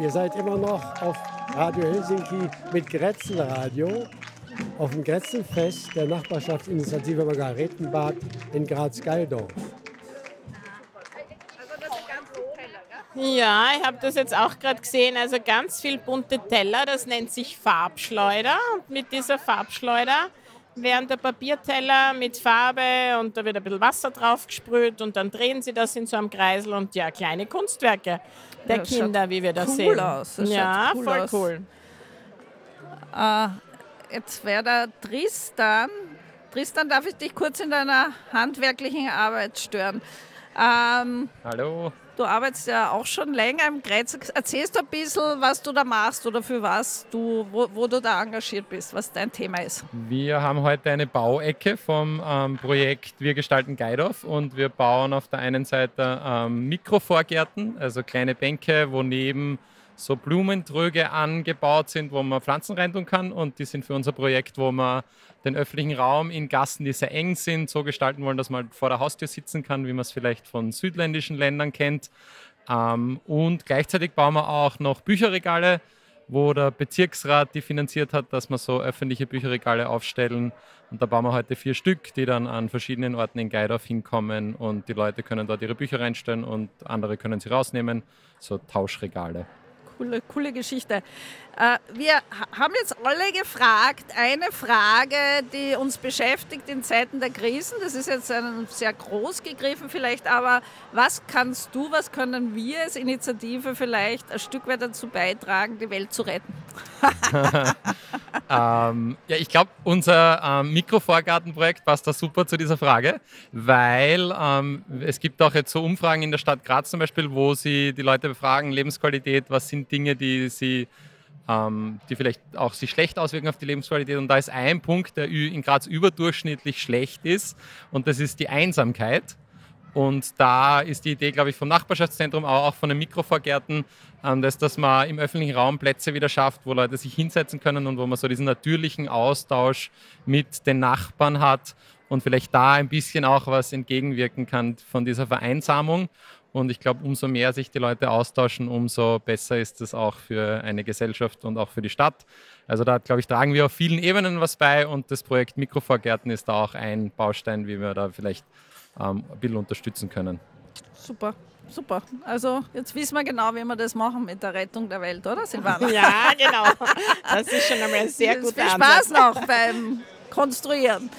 Ihr seid immer noch auf Radio Helsinki mit Grätzelradio auf dem Grätzelfest der Nachbarschaftsinitiative Margaretenbad in Graz-Geildorf. Ja, ich habe das jetzt auch gerade gesehen. Also ganz viel bunte Teller, das nennt sich Farbschleuder. Und mit dieser Farbschleuder werden der Papierteller mit Farbe und da wird ein bisschen Wasser drauf gesprüht und dann drehen sie das in so einem Kreisel und ja, kleine Kunstwerke der das Kinder, wie wir das cool sehen. Aus. Das ja, schaut cool voll aus. cool. Jetzt wäre der Tristan. Tristan, darf ich dich kurz in deiner handwerklichen Arbeit stören? Hallo. Du arbeitest ja auch schon länger im Grätzel. Erzählst du ein bisschen, was du da machst oder für was wo du da engagiert bist, was dein Thema ist? Wir haben heute eine Bauecke vom Projekt Wir gestalten Geildorf und wir bauen auf der einen Seite Mikrovorgärten, also kleine Bänke, wo neben so Blumentröge angebaut sind, wo man Pflanzen reintun kann und die sind für unser Projekt, wo wir den öffentlichen Raum in Gassen, die sehr eng sind, so gestalten wollen, dass man vor der Haustür sitzen kann, wie man es vielleicht von südländischen Ländern kennt. Und gleichzeitig bauen wir auch noch Bücherregale, wo der Bezirksrat die finanziert hat, dass wir so öffentliche Bücherregale aufstellen. Und da bauen wir heute 4 Stück, die dann an verschiedenen Orten in Geildorf hinkommen und die Leute können dort ihre Bücher reinstellen und andere können sie rausnehmen, so Tauschregale. Coole Geschichte. Wir haben jetzt alle gefragt, eine Frage, die uns beschäftigt in Zeiten der Krisen, das ist jetzt sehr groß gegriffen vielleicht, aber was können wir als Initiative vielleicht ein Stück weit dazu beitragen, die Welt zu retten? Ja, ich glaube, unser Mikrovorgartenprojekt passt da super zu dieser Frage, weil es gibt auch jetzt so Umfragen in der Stadt Graz zum Beispiel, wo sie die Leute befragen, Lebensqualität, was sind Dinge, die vielleicht auch sich schlecht auswirken auf die Lebensqualität. Und da ist ein Punkt, der in Graz überdurchschnittlich schlecht ist und das ist die Einsamkeit. Und da ist die Idee, glaube ich, vom Nachbarschaftszentrum, aber auch von den Mikrovorgärten, dass man im öffentlichen Raum Plätze wieder schafft, wo Leute sich hinsetzen können und wo man so diesen natürlichen Austausch mit den Nachbarn hat und vielleicht da ein bisschen auch was entgegenwirken kann von dieser Vereinsamung. Und ich glaube, umso mehr sich die Leute austauschen, umso besser ist es auch für eine Gesellschaft und auch für die Stadt. Also da, glaube ich, tragen wir auf vielen Ebenen was bei und das Projekt Mikrovorgärten ist da auch ein Baustein, wie wir da vielleicht ein bisschen unterstützen können. Super. Also jetzt wissen wir genau, wie wir das machen mit der Rettung der Welt, oder Silvana? Ja, genau. Das ist schon einmal ein sehr guter Viel Ansatz. Spaß noch beim Konstruieren.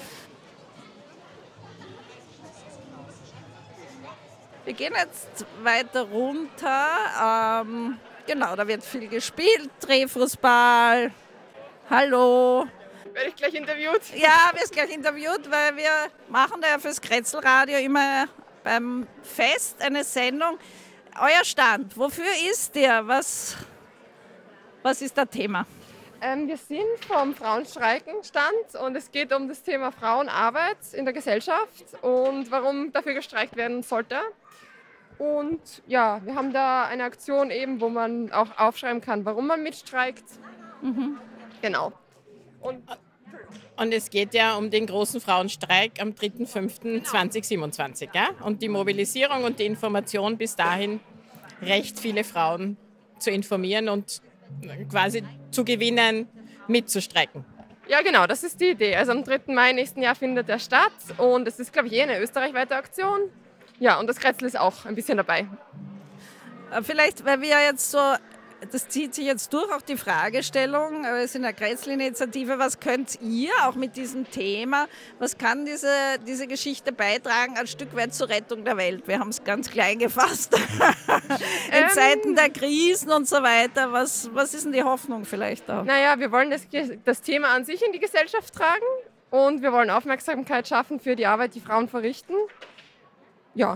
Wir gehen jetzt weiter runter. Genau, da wird viel gespielt. Drehfußball. Hallo. Werde ich gleich interviewt? Ja, wirst gleich interviewt, weil wir machen da ja fürs Grätzelradio immer beim Fest eine Sendung. Euer Stand, wofür ist der? Was ist das Thema? Wir sind vom Frauenstreikenstand und es geht um das Thema Frauenarbeit in der Gesellschaft und warum dafür gestreikt werden sollte. Und ja, wir haben da eine Aktion eben, wo man auch aufschreiben kann, warum man mitstreikt. Genau. Und es geht ja um den großen Frauenstreik am 3.5.2027. Ja? Und die Mobilisierung und die Information bis dahin, recht viele Frauen zu informieren und quasi zu gewinnen, mitzustreiken. Ja, genau, das ist die Idee. Also am 3. Mai nächsten Jahr findet er statt und es ist, glaube ich, eine österreichweite Aktion. Ja, und das Grätzl ist auch ein bisschen dabei. Vielleicht, weil wir ja jetzt so, das zieht sich jetzt durch, auch die Fragestellung, wir sind eine Grätzl-Initiative, was könnt ihr auch mit diesem Thema, was kann diese Geschichte beitragen, ein Stück weit zur Rettung der Welt? Wir haben es ganz klein gefasst. In Zeiten der Krisen und so weiter, was ist denn die Hoffnung vielleicht auch? Naja, wir wollen das Thema an sich in die Gesellschaft tragen und wir wollen Aufmerksamkeit schaffen für die Arbeit, die Frauen verrichten. Ja.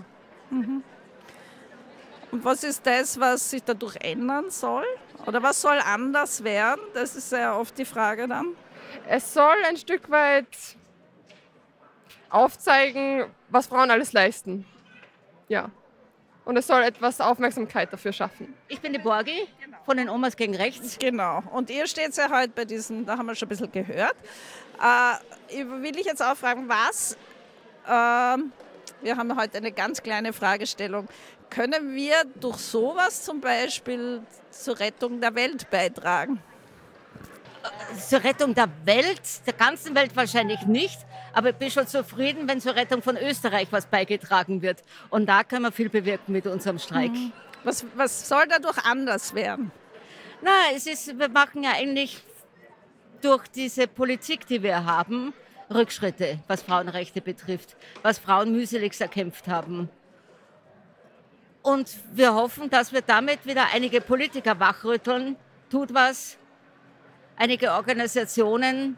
Und was ist das, was sich dadurch ändern soll? Oder was soll anders werden? Das ist ja oft die Frage dann. Es soll ein Stück weit aufzeigen, was Frauen alles leisten. Ja. Und es soll etwas Aufmerksamkeit dafür schaffen. Ich bin die Borgi von den Omas gegen Rechts. Genau. Und ihr steht ja heute bei diesem, da haben wir schon ein bisschen gehört. Will ich jetzt auch fragen, wir haben heute eine ganz kleine Fragestellung. Können wir durch sowas zum Beispiel zur Rettung der Welt beitragen? Zur Rettung der Welt, der ganzen Welt wahrscheinlich nicht, aber ich bin schon zufrieden, wenn zur Rettung von Österreich was beigetragen wird. Und da können wir viel bewirken mit unserem Streik. Was soll dadurch anders werden? Na, wir machen ja eigentlich durch diese Politik, die wir haben, Rückschritte, was Frauenrechte betrifft, was Frauen mühseligst erkämpft haben. Und wir hoffen, dass wir damit wieder einige Politiker wachrütteln, tut was, einige Organisationen,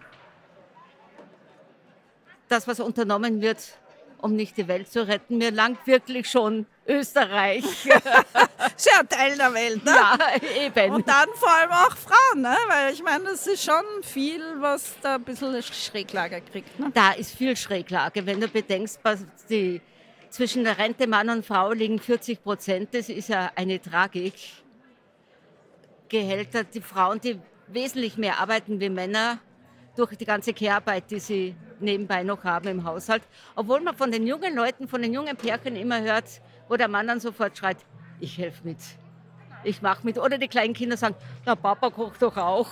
dass was unternommen wird, um nicht die Welt zu retten. Mir langt wirklich schon Österreich. Ist ja ein Teil der Welt, ne? Ja, eben. Und dann vor allem auch Frauen, ne? Weil ich meine, das ist schon viel, was da ein bisschen Schräglage kriegt. Ne? Da ist viel Schräglage. Wenn du bedenkst, zwischen der Rente Mann und Frau liegen 40%. Das ist ja eine Tragik. Gehälter, die Frauen, die wesentlich mehr arbeiten wie Männer, durch die ganze Care-Arbeit, die sie nebenbei noch haben im Haushalt. Obwohl man von den jungen Leuten, von den jungen Pärchen immer hört, wo der Mann dann sofort schreit, ich helfe mit, ich mache mit. Oder die kleinen Kinder sagen, na Papa kocht doch auch.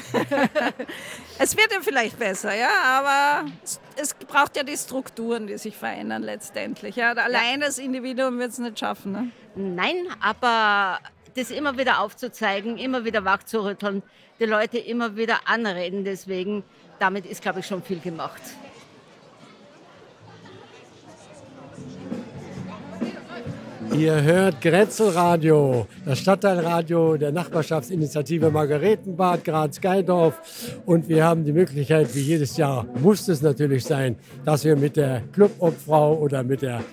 Es wird ja vielleicht besser, ja, aber es braucht ja die Strukturen, die sich verändern letztendlich. Ja. Allein das Individuum wird es nicht schaffen. Ne? Nein, aber das immer wieder aufzuzeigen, immer wieder wachzurütteln, die Leute immer wieder anreden. Deswegen, damit ist, glaube ich, schon viel gemacht. Ihr hört Grätzelradio, das Stadtteilradio der Nachbarschaftsinitiative Margaretenbad Graz-Geidorf. Und wir haben die Möglichkeit, wie jedes Jahr muss es natürlich sein, dass wir mit der Clubobfrau oder mit der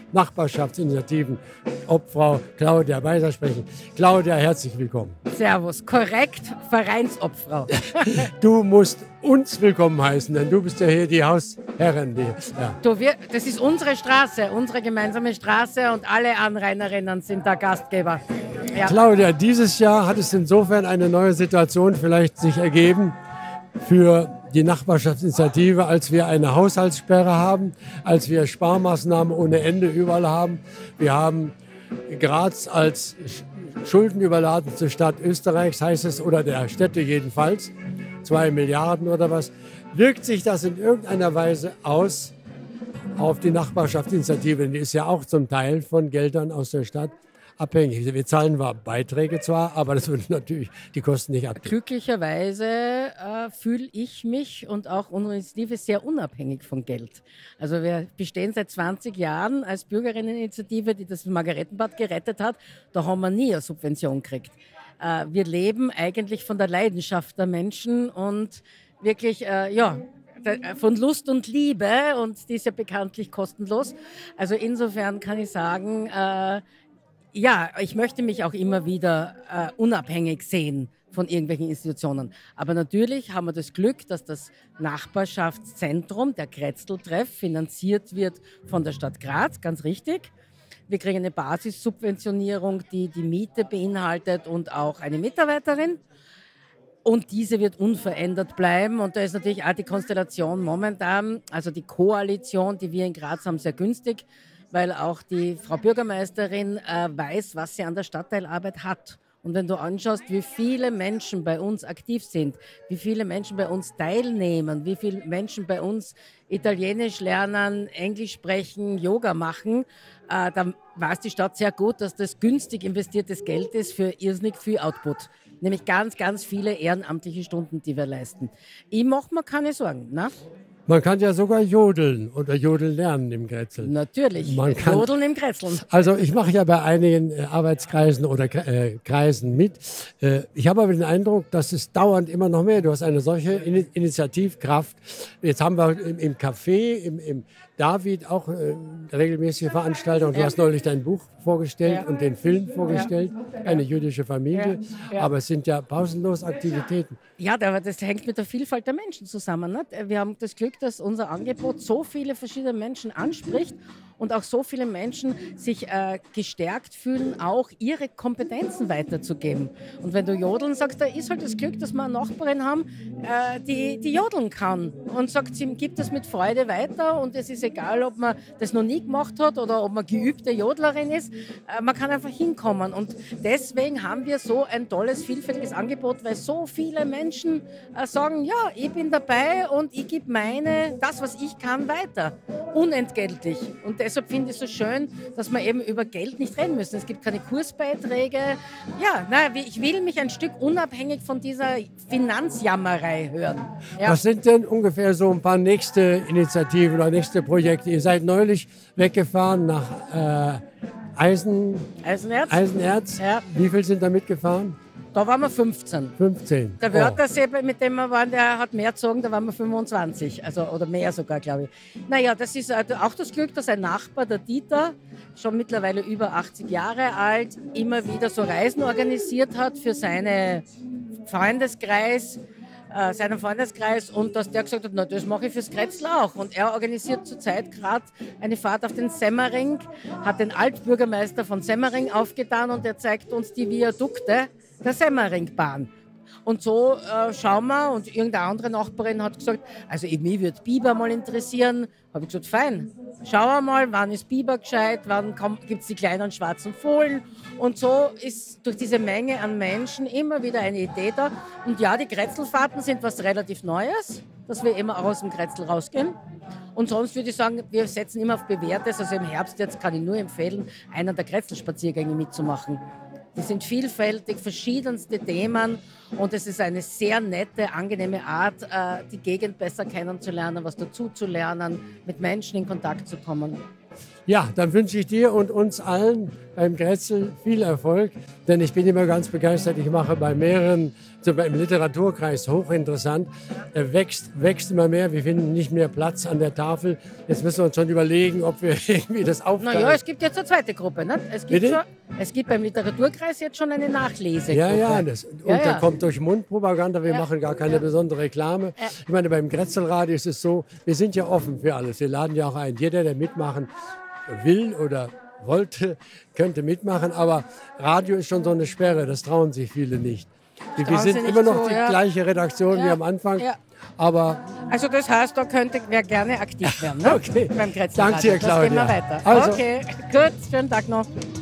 Nachbarschaftsinitiativen-Obfrau Claudia Weiser sprechen. Claudia, herzlich willkommen. Servus, korrekt, Vereinsobfrau. Du musst uns willkommen heißen, denn du bist ja hier die Hausherrin. Ja. Das ist unsere Straße, unsere gemeinsame Straße und alle Anrainerinnen sind da Gastgeber. Ja. Claudia, dieses Jahr hat es insofern eine neue Situation vielleicht sich ergeben für die Nachbarschaftsinitiative, als wir eine Haushaltssperre haben, als wir Sparmaßnahmen ohne Ende überall haben. Wir haben Graz als schuldenüberladenste Stadt Österreichs, heißt es, oder der Städte jedenfalls. 2 Milliarden oder was. Wirkt sich das in irgendeiner Weise aus auf die Nachbarschaftsinitiative? Die ist ja auch zum Teil von Geldern aus der Stadt abhängig. Wir zahlen Beiträge zwar, aber das würde natürlich die Kosten nicht abdecken. Glücklicherweise fühle ich mich und auch unsere Initiative sehr unabhängig von Geld. Also wir bestehen seit 20 Jahren als Bürgerinneninitiative, die das Margaretenbad gerettet hat. Da haben wir nie eine Subvention gekriegt. Wir leben eigentlich von der Leidenschaft der Menschen und wirklich, von Lust und Liebe, und die ist ja bekanntlich kostenlos. Also insofern kann ich sagen, ich möchte mich auch immer wieder unabhängig sehen von irgendwelchen Institutionen. Aber natürlich haben wir das Glück, dass das Nachbarschaftszentrum, der Grätzl-Treff, finanziert wird von der Stadt Graz, ganz richtig. Wir kriegen eine Basissubventionierung, die die Miete beinhaltet und auch eine Mitarbeiterin. Und diese wird unverändert bleiben. Und da ist natürlich auch die Konstellation momentan, also die Koalition, die wir in Graz haben, sehr günstig, weil auch die Frau Bürgermeisterin weiß, was sie an der Stadtteilarbeit hat. Und wenn du anschaust, wie viele Menschen bei uns aktiv sind, wie viele Menschen bei uns teilnehmen, wie viele Menschen bei uns Italienisch lernen, Englisch sprechen, Yoga machen, dann weiß die Stadt sehr gut, dass das günstig investiertes Geld ist für irrsinnig viel Output. Nämlich ganz, ganz viele ehrenamtliche Stunden, die wir leisten. Ich mache mir keine Sorgen. Ne? Man kann ja sogar jodeln oder jodeln lernen im Grätzl. Natürlich, jodeln im Grätzl. Also ich mache ja bei einigen Arbeitskreisen oder Kreisen mit. Ich habe aber den Eindruck, dass es dauernd immer noch mehr. Du hast eine solche Initiativkraft. Jetzt haben wir im Café, im David auch regelmäßige Veranstaltungen. Du hast neulich dein Buch vorgestellt und den Film vorgestellt, eine jüdische Familie. Aber es sind ja pausenlos Aktivitäten. Ja, aber das hängt mit der Vielfalt der Menschen zusammen. Nicht? Wir haben das Glück, dass unser Angebot so viele verschiedene Menschen anspricht und auch so viele Menschen sich gestärkt fühlen, auch ihre Kompetenzen weiterzugeben. Und wenn du Jodeln sagst, da ist halt das Glück, dass wir eine Nachbarin haben, die jodeln kann und sagt, sie gibt das mit Freude weiter und es ist egal, ob man das noch nie gemacht hat oder ob man geübte Jodlerin ist, man kann einfach hinkommen und deswegen haben wir so ein tolles, vielfältiges Angebot, weil so viele Menschen sagen, ja, ich bin dabei und ich gebe das, was ich kann, weiter, unentgeltlich. Und deshalb finde ich es so schön, dass wir eben über Geld nicht reden müssen. Es gibt keine Kursbeiträge. Ja, ich will mich ein Stück unabhängig von dieser Finanzjammerei hören. Ja. Was sind denn ungefähr so ein paar nächste Initiativen oder nächste Projekte? Ihr seid neulich weggefahren nach Eisenerz. Ja. Wie viel sind da mitgefahren? Da waren wir 15. 15. Der Wörthersee, mit dem wir waren, der hat mehr gezogen, da waren wir 25, also, oder mehr sogar, glaube ich. Naja, das ist auch das Glück, dass ein Nachbar, der Dieter, schon mittlerweile über 80 Jahre alt, immer wieder so Reisen organisiert hat für seinen Freundeskreis und dass der gesagt hat, na, das mache ich fürs Kretzl auch. Und er organisiert zurzeit gerade eine Fahrt auf den Semmering, hat den Altbürgermeister von Semmering aufgetan und er zeigt uns die Viadukte der Semmeringbahn. Und so schauen wir und irgendeine andere Nachbarin hat gesagt, also mich würde Biber mal interessieren. Habe ich gesagt, fein, schauen wir mal, wann ist Biber gescheit, wann gibt es die kleinen schwarzen Fohlen. Und so ist durch diese Menge an Menschen immer wieder eine Idee da. Und ja, die Kretzelfahrten sind was relativ Neues, dass wir immer auch aus dem Kretzel rausgehen. Und sonst würde ich sagen, wir setzen immer auf Bewährtes. Also im Herbst jetzt kann ich nur empfehlen, einen der Kretzelspaziergänge mitzumachen. Die sind vielfältig, verschiedenste Themen und es ist eine sehr nette, angenehme Art, die Gegend besser kennenzulernen, was dazu zu lernen, mit Menschen in Kontakt zu kommen. Ja, dann wünsche ich dir und uns allen beim Kretzel viel Erfolg, denn ich bin immer ganz begeistert. Ich mache bei mehreren, zum Beispiel im Literaturkreis, hochinteressant. Er wächst immer mehr. Wir finden nicht mehr Platz an der Tafel. Jetzt müssen wir uns schon überlegen, ob wir irgendwie das aufteilen. Naja, es gibt jetzt eine zweite Gruppe. Ne? Es gibt beim Literaturkreis jetzt schon eine Nachlesegruppe. Ja, da kommt durch Mundpropaganda. Wir machen gar keine besondere Reklame. Ich meine, beim Kretzelradio ist es so, wir sind ja offen für alles. Wir laden ja auch ein. Jeder, der mitmachen will oder wollte, könnte mitmachen, aber Radio ist schon so eine Sperre, das trauen sich viele nicht. Wir sind immer noch die gleiche Redaktion wie am Anfang, aber... Also das heißt, da wer gerne aktiv werden, ne? Okay. Beim Kretzel. Danke dir, Claudia. Das gehen wir weiter. Also. Okay, gut, schönen Tag noch.